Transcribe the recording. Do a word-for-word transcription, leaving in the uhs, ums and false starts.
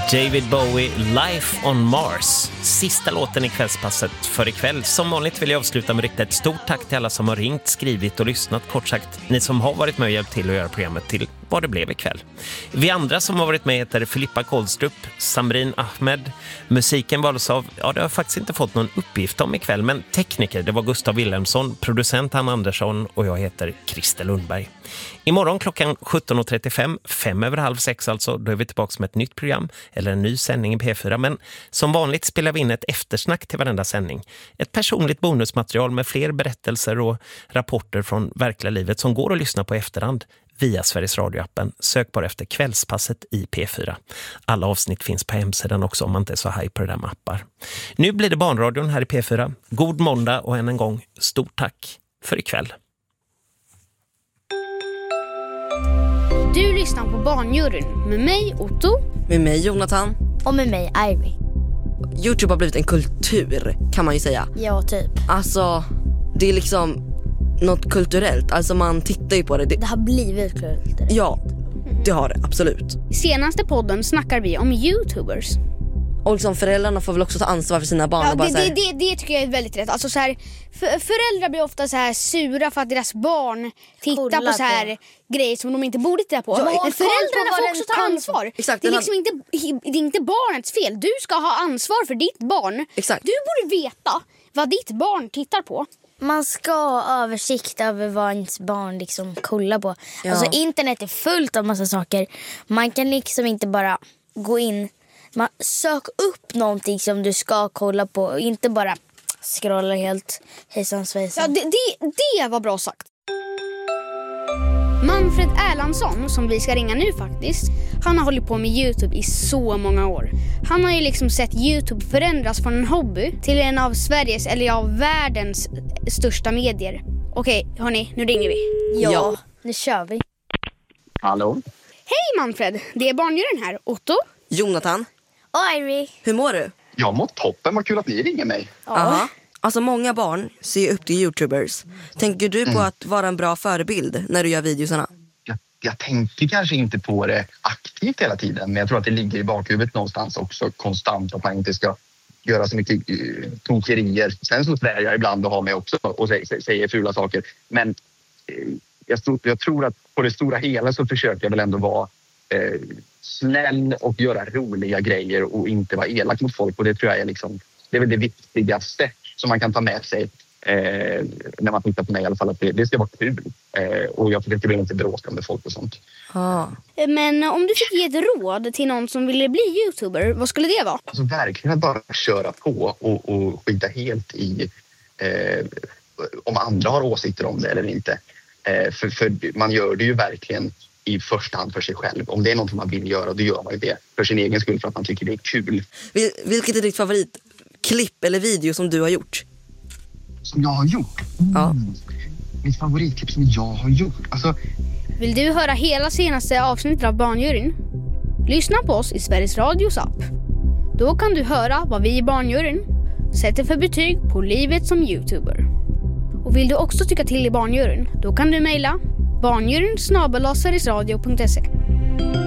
David Bowie, Life on Mars. Sista låten i kvällspasset för ikväll. Som vanligt vill jag avsluta med riktigt ett stort tack till alla som har ringt, skrivit och lyssnat. Kort sagt, ni som har varit med och hjälpt till att göra programmet till vad det blev ikväll. Vi andra som har varit med heter Filippa Kolstrup, Samrin Ahmed. Musiken valdes av, ja det har jag faktiskt inte fått någon uppgift om ikväll, men tekniker, det var Gustav Wilhelmsson, producent Ann Andersson och jag heter Christer Lundberg. Imorgon klockan sjutton och trettiofem, fem över halv sex alltså, då är vi tillbaka med ett nytt program eller en ny sändning i P fyra. Men som vanligt spelar vi in ett eftersnack till varenda sändning. Ett personligt bonusmaterial med fler berättelser och rapporter från verkliga livet som går att lyssna på i efterhand via Sveriges radioappen. Sök bara efter Kvällspasset i P fyra. Alla avsnitt finns på hemsidan också om man inte är så haj på det där mappar. Nu blir det barnradion här i P fyra. God måndag och än en gång stort tack för ikväll. Du lyssnar på Barnjuryn med mig Otto, med mig Jonathan och med mig Ivy. YouTube har blivit en kultur kan man ju säga. Ja, typ. Alltså, det är liksom något kulturellt. Alltså man tittar ju på det. Det, det har blivit kulturellt. Ja, det har det, absolut. I senaste podden snackar vi om YouTubers. Och liksom föräldrarna får väl också ta ansvar för sina barn. Ja, och bara det, så här... det, det, det tycker jag är väldigt rätt. Alltså så här, för, föräldrar blir ofta så här sura för att deras barn tittar Kolla på så här på. grejer som de inte borde titta på. Ja, men föräldrarna får också ta ansvar. Exakt, det är liksom inte, det är inte barnets fel. Du ska ha ansvar för ditt barn. Exakt. Du borde veta vad ditt barn tittar på. Man ska ha översikt över vad ens barn liksom kollar på. Ja. Alltså internet är fullt av massa saker. Man kan liksom inte bara gå in. Man sök upp någonting som du ska kolla på och inte bara scrolla helt hejsan svejsan. Ja, det, det, det var bra sagt. Manfred Erlandsson, som vi ska ringa nu faktiskt, han har hållit på med YouTube i så många år. Han har ju liksom sett YouTube förändras från en hobby till en av Sveriges eller av världens största medier. Okej, hörni, nu ringer vi. Ja, ja. Nu kör vi. Hallå? Hej Manfred, det är Barnjuryn här. Otto? Jonathan? Och Ivy. Hur mår du? Jag mår toppen, vad kul att ni ringer mig. Ja. Aha. Alltså många barn ser upp till YouTubers. Tänker du på mm. att vara en bra förebild när du gör videosarna? Jag, jag tänker kanske inte på det aktivt hela tiden. Men jag tror att det ligger i bakhuvudet någonstans också konstant. Att man inte ska göra så mycket uh, tokerier. Sen så svär jag ibland och har mig också och säger, säger fula saker. Men uh, jag, tror, jag tror att på det stora hela så försöker jag väl ändå vara uh, snäll och göra roliga grejer och inte vara elak mot folk. Och det tror jag är liksom, det är väl det viktigaste som man kan ta med sig eh, när man tittar på mig i alla fall. Att det, det ska vara kul. Eh, och jag försöker väl inte bråka med folk och sånt. Ah. Men om du fick ge ett råd till någon som ville bli YouTuber, vad skulle det vara? Alltså verkligen att bara köra på och, och skita helt i eh, om andra har åsikter om det eller inte. Eh, för, för man gör det ju verkligen i första hand för sig själv. Om det är något man vill göra, då gör man ju det för sin egen skull, för att man tycker det är kul. Vil- vilket är ditt favoritklipp eller video som du har gjort? Som jag har gjort? Mm. Ja. Mitt favoritklipp som jag har gjort? Alltså... Vill du höra hela senaste avsnittet av Barnjuryn? Lyssna på oss i Sveriges Radios app. Då kan du höra vad vi i Barnjuryn sätter för betyg på livet som YouTuber. Och vill du också tycka till i Barnjuryn, då kan du mejla barnjuryn snabel-a sverigesradio punkt se.